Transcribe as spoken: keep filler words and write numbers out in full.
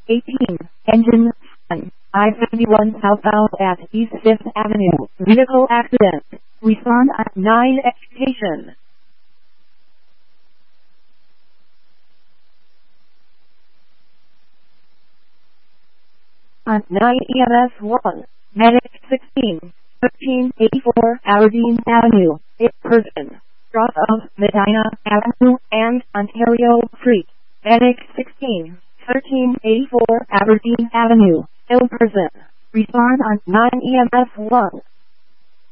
eighteen, engine, on I fifty-one southbound at East fifth Avenue, vehicle accident, respond at nine Education. On nine E M S one, Medic sixteen, thirteen eighty-four Aberdeen Avenue, eight person, drop of Medina Avenue and Ontario Street, Medic sixteen, thirteen eighty-four Aberdeen Avenue, ill person, respond on nine E M S one.